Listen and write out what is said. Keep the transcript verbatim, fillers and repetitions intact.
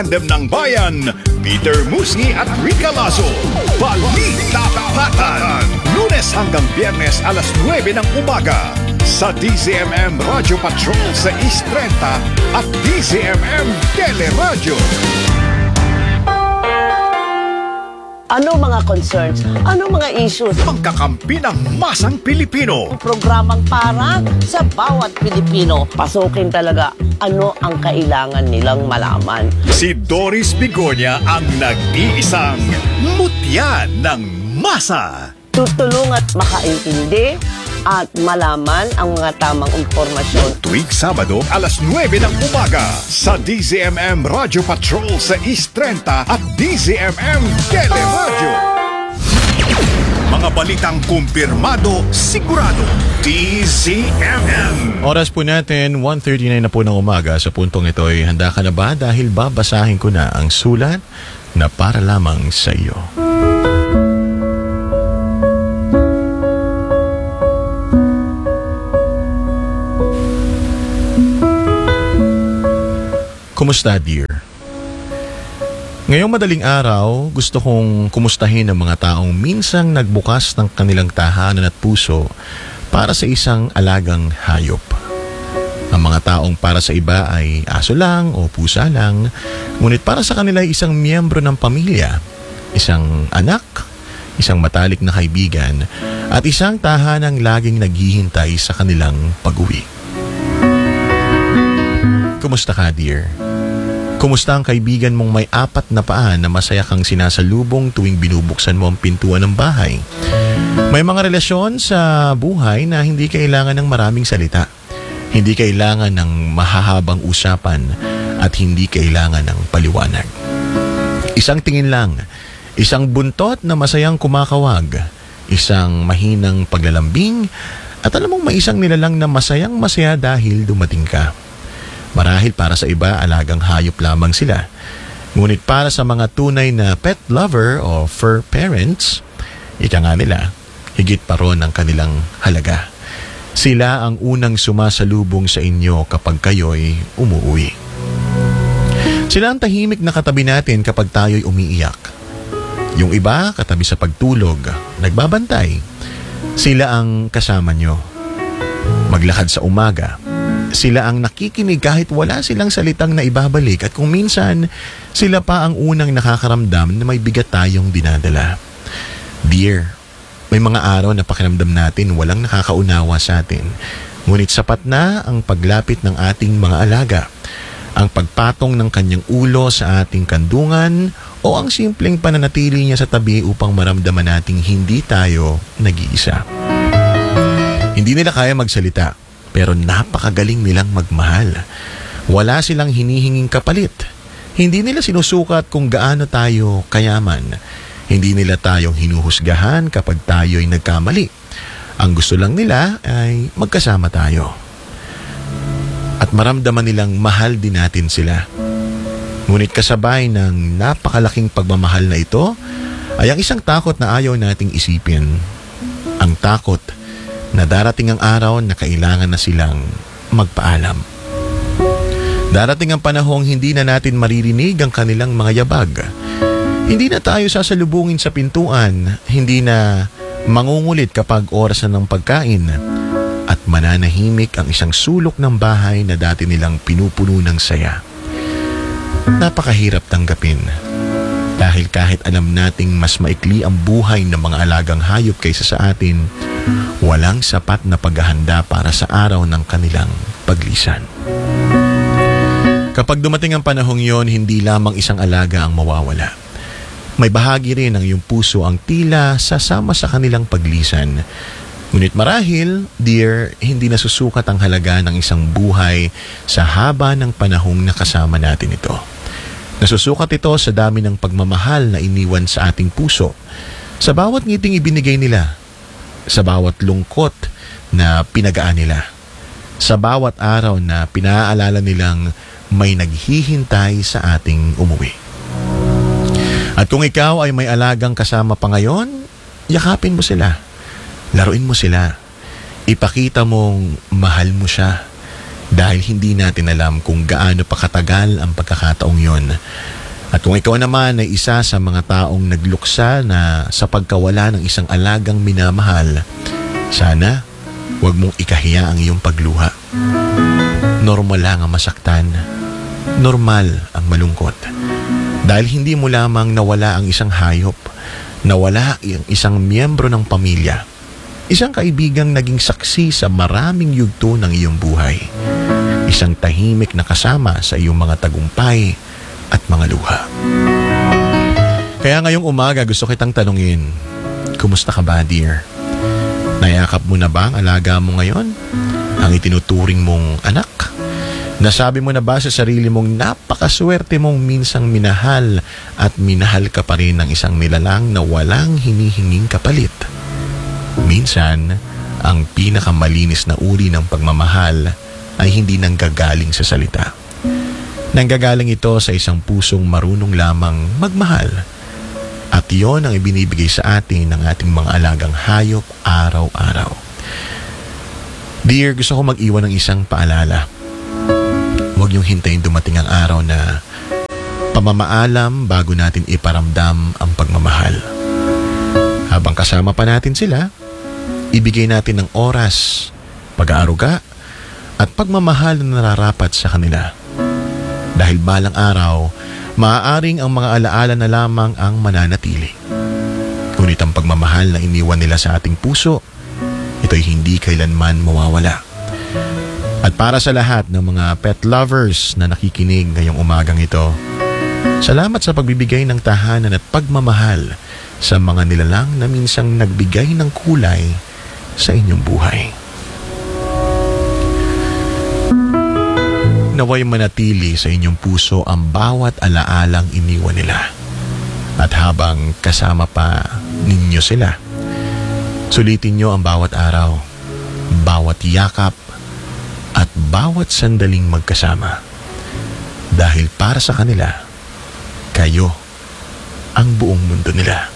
Tandem ng Bayan, Peter Musni at Rica Lazo. Balita Tapatan. Lunes hanggang Biyernes alas nuwebe ng umaga sa D Z M M Radio Patrol sa East thirty at D Z M M Teleradio. Ano mga concerns? Ano mga issues? Pagkakampi ng masang Pilipino. Programang para sa bawat Pilipino. Pasukin talaga ano ang kailangan nilang malaman. Si Doris Bigonya ang nag-iisang mutya ng masa. Tutulong at makaintindi at malaman ang mga tamang impormasyon. Tuwing Sabado, alas nuwebe ng umaga sa D Z M M Radio Patrol sa East thirty at D Z M M Teleradio. Mga balitang kumpirmado, sigurado. D Z M M. Oras po natin, one thirty-nine na po ng umaga. Sa puntong ito ay handa ka na ba? Dahil babasahin ko na ang sulat na para lamang sa iyo. Kumusta, dear? Ngayong madaling araw, gusto kong kumustahin ang mga taong minsang nagbukas ng kanilang tahanan at puso para sa isang alagang hayop. Ang mga taong para sa iba ay aso lang o pusa lang, ngunit para sa kanila ay isang miyembro ng pamilya, isang anak, isang matalik na kaibigan, at isang tahanang laging naghihintay sa kanilang pag-uwi. Kumusta ka, dear? Kumusta ang kaibigan mong may apat na paa na masaya kang sinasalubong tuwing binubuksan mo ang pintuan ng bahay? May mga relasyon sa buhay na hindi kailangan ng maraming salita. Hindi kailangan ng mahahabang usapan at hindi kailangan ng paliwanag. Isang tingin lang, isang buntot na masayang kumakawag, isang mahinang paglalambing, at alam mong may isang nilalang na masayang masaya dahil dumating ka. Marahil para sa iba, alagang hayop lamang sila. Ngunit para sa mga tunay na pet lover o fur parents, ika nga nila, higit pa ron ang kanilang halaga. Sila ang unang sumasalubong sa inyo kapag kayo'y umuwi. Sila ang tahimik na katabi natin kapag tayo'y umiiyak. Yung iba, katabi sa pagtulog, nagbabantay. Sila ang kasama nyo. Maglakad sa umaga. Sila ang nakikinig kahit wala silang salitang na ibabalik, at kung minsan, sila pa ang unang nakakaramdam na may bigat tayong dinadala. Dear, may mga araw na pakiramdam natin walang nakakaunawa sa atin. Ngunit sapat na ang paglapit ng ating mga alaga, ang pagpatong ng kanyang ulo sa ating kandungan, o ang simpleng pananatili niya sa tabi upang maramdaman nating hindi tayo nag-iisa. Hindi nila kaya magsalita, pero napakagaling nilang magmahal. Wala silang hinihinging kapalit. Hindi nila sinusukat kung gaano tayo kayaman. Hindi nila tayong hinuhusgahan kapag tayo'y nagkamali. Ang gusto lang nila ay magkasama tayo. At maramdaman nilang mahal din natin sila. Ngunit kasabay ng napakalaking pagmamahal na ito ay ang isang takot na ayaw nating isipin. Ang takot na darating ang araw na kailangan na silang magpaalam. Darating ang panahong hindi na natin maririnig ang kanilang mga yabag. Hindi na tayo sasalubungin sa pintuan, hindi na mangungulit kapag oras na ng pagkain, at mananahimik ang isang sulok ng bahay na dati nilang pinupuno ng saya. Napakahirap tanggapin. Dahil kahit alam nating mas maikli ang buhay ng mga alagang hayop kaysa sa atin, walang sapat na paghahanda para sa araw ng kanilang paglisan. Kapag dumating ang panahong yon, hindi lamang isang alaga ang mawawala. May bahagi rin ng iyong puso ang tila sasama sa kanilang paglisan. Ngunit marahil, dear, hindi nasusukat ang halaga ng isang buhay sa haba ng panahong nakasama natin ito. Nasusukat ito sa dami ng pagmamahal na iniwan sa ating puso, sa bawat ngiting ibinigay nila, sa bawat lungkot na pinagaan nila, sa bawat araw na pinaalala nilang may naghihintay sa ating umuwi. At kung ikaw ay may alagang kasama pa ngayon, yakapin mo sila, laruin mo sila, ipakita mong mahal mo siya, Dahil hindi natin alam kung gaano pa katagal ang pagkakataong yon. At kung ikaw naman ay isa sa mga taong nagluksa na sa pagkawala ng isang alagang minamahal, sana huwag mong ikahiya ang iyong pagluha. Normal lang ang masaktan. Normal ang malungkot. Dahil hindi mo lamang nawala ang isang hayop, nawala ang isang miyembro ng pamilya, isang kaibigang naging saksi sa maraming yugto ng iyong buhay, isang tahimik na kasama sa iyong mga tagumpay at mga luha. Kaya ngayong umaga gusto kitang tanungin, kumusta ka ba, dear? Nayakap mo na ba ang alaga mo ngayon? Ang itinuturing mong anak? Nasabi mo na ba sa sarili mong napakaswerte mong minsang minahal at minahal ka pa rin ng isang nilalang na walang hinihinging kapalit? Minsan, ang pinakamalinis na uri ng pagmamahal ay hindi nanggagaling sa salita. Nanggagaling ito sa isang pusong marunong lamang magmahal. At yon ang ibinibigay sa atin ng ating mga alagang hayop araw-araw. Dear, gusto ko mag-iwan ng isang paalala. Huwag niyong hintayin dumating ang araw na pamamaalam bago natin iparamdam ang pagmamahal. Habang kasama pa natin sila, ibigay natin ng oras, pag-aaruga, at pagmamahal na nararapat sa kanila. Dahil balang araw, maaaring ang mga alaala na lamang ang mananatili. Ngunit ang pagmamahal na iniwan nila sa ating puso, ito'y hindi kailanman mawawala. At para sa lahat ng mga pet lovers na nakikinig ngayong umagang ito, salamat sa pagbibigay ng tahanan at pagmamahal sa mga nilalang na minsang nagbigay ng kulay sa inyong buhay. Naway manatili sa inyong puso ang bawat alaalang iniwan nila. At habang kasama pa ninyo sila, sulitin nyo ang bawat araw, bawat yakap, at bawat sandaling magkasama. Dahil para sa kanila, kayo ang buong mundo nila.